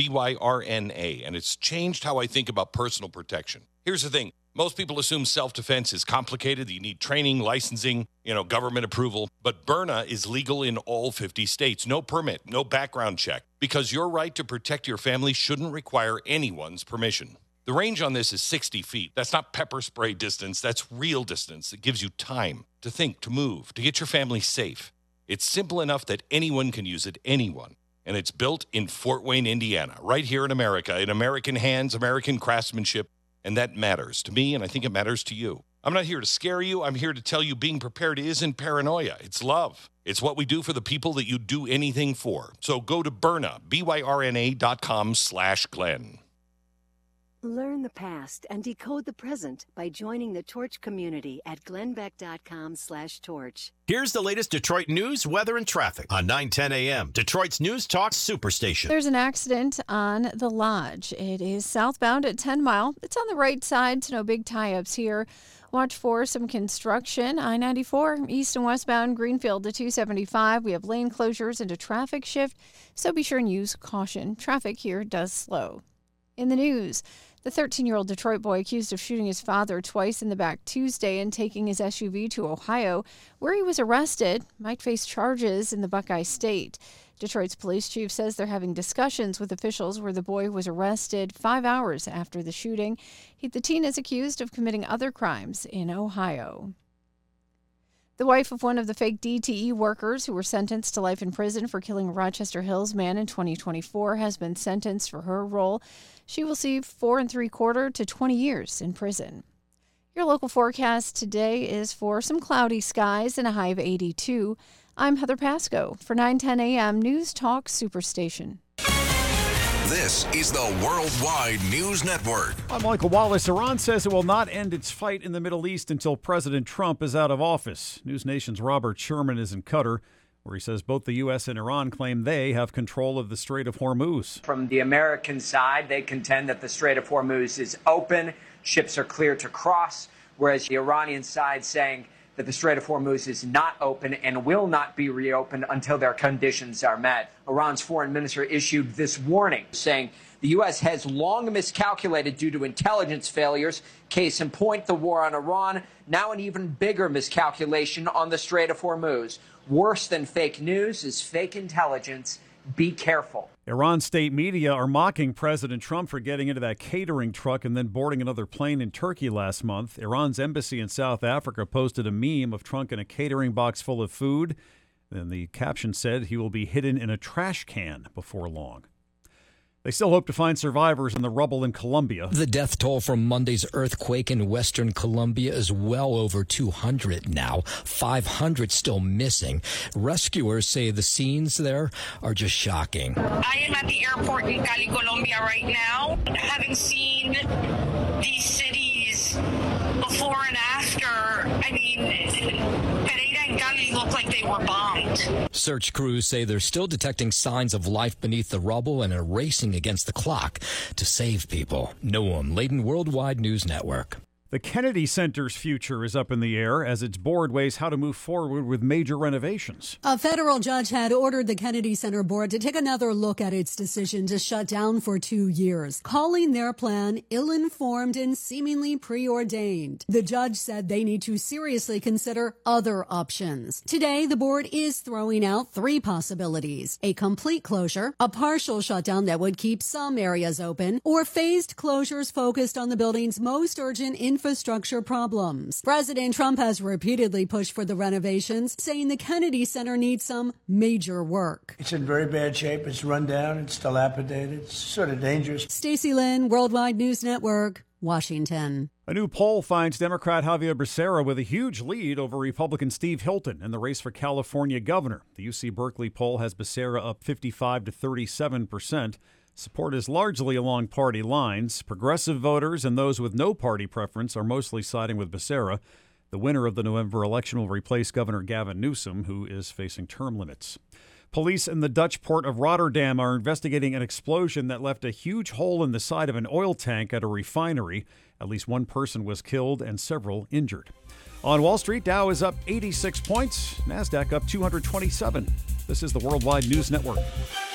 BYRNA, and it's changed how I think about personal protection. Here's the thing. Most people assume self-defense is complicated, that you need training, licensing, government approval. But Byrna is legal in all 50 states. No permit, no background check. Because your right to protect your family shouldn't require anyone's permission. The range on this is 60 feet. That's not pepper spray distance. That's real distance. It gives you time to think, to move, to get your family safe. It's simple enough that anyone can use it, anyone. And it's built in Fort Wayne, Indiana, right here in America, in American hands, American craftsmanship. And that matters to me, and I think it matters to you. I'm not here to scare you. I'm here to tell you being prepared isn't paranoia. It's love. It's what we do for the people that you do anything for. So go to Byrna, BYRNA.com/Glenn. Learn the past and decode the present by joining the Torch community at glennbeck.com/torch. Here's the latest Detroit news, weather, and traffic on 9:10 a.m. Detroit's News Talk Superstation. There's an accident on the Lodge. It is southbound at 10 Mile. It's on the right side, so no big tie-ups here. Watch for some construction. I-94, east and westbound, Greenfield to 275. We have lane closures and a traffic shift, so be sure and use caution. Traffic here does slow. In the news, the 13-year-old Detroit boy accused of shooting his father twice in the back Tuesday and taking his SUV to Ohio, where he was arrested, might face charges in the Buckeye State. Detroit's police chief says they're having discussions with officials where the boy was arrested 5 hours after the shooting. The teen is accused of committing other crimes in Ohio. The wife of one of the fake DTE workers who were sentenced to life in prison for killing a Rochester Hills man in 2024 has been sentenced for her role. She will see 4 3/4 to 20 years in prison. Your local forecast today is for some cloudy skies and a high of 82. I'm Heather Pasco for 9:10 a.m. News Talk Superstation. This is the Worldwide News Network. I'm Michael Wallace. Iran says it will not end its fight in the Middle East until President Trump is out of office. News Nation's Robert Sherman is in Qatar, where he says both the U.S. and Iran claim they have control of the Strait of Hormuz. From the American side, they contend that the Strait of Hormuz is open, ships are clear to cross, whereas the Iranian side saying that the Strait of Hormuz is not open and will not be reopened until their conditions are met. Iran's foreign minister issued this warning, saying the U.S. has long miscalculated due to intelligence failures. Case in point, the war on Iran, now an even bigger miscalculation on the Strait of Hormuz. Worse than fake news is fake intelligence. Be careful. Iran state media are mocking President Trump for getting into that catering truck and then boarding another plane in Turkey last month. Iran's embassy in South Africa posted a meme of Trump in a catering box full of food. Then the caption said he will be hidden in a trash can before long. They still hope to find survivors in the rubble in Colombia. The death toll from Monday's earthquake in western Colombia is well over 200 now, 500 still missing. Rescuers say the scenes there are just shocking. I am at the airport in Cali, Colombia right now, having seen these cities before and after. I mean, Pereira and Cali look like they were bombed. Search crews say they're still detecting signs of life beneath the rubble and are racing against the clock to save people. Noam Layden, Worldwide News Network. The Kennedy Center's future is up in the air as its board weighs how to move forward with major renovations. A federal judge had ordered the Kennedy Center board to take another look at its decision to shut down for 2 years, calling their plan ill-informed and seemingly preordained. The judge said they need to seriously consider other options. Today, the board is throwing out 3 possibilities: a complete closure, a partial shutdown that would keep some areas open, or phased closures focused on the building's most urgent infrastructure problems. President Trump has repeatedly pushed for the renovations, saying the Kennedy Center needs some major work. It's in very bad shape. It's run down. It's dilapidated. It's sort of dangerous. Stacey Lynn, Worldwide News Network, Washington. A new poll finds Democrat Javier Becerra with a huge lead over Republican Steve Hilton in the race for California governor. The UC Berkeley poll has Becerra up 55 to 37%. Support is largely along party lines. Progressive voters and those with no party preference are mostly siding with Becerra. The winner of the November election will replace Governor Gavin Newsom, who is facing term limits. Police in the Dutch port of Rotterdam are investigating an explosion that left a huge hole in the side of an oil tank at a refinery. At least one person was killed and several injured. On Wall Street, Dow is up 86 points, NASDAQ up 227. This is the Worldwide News Network.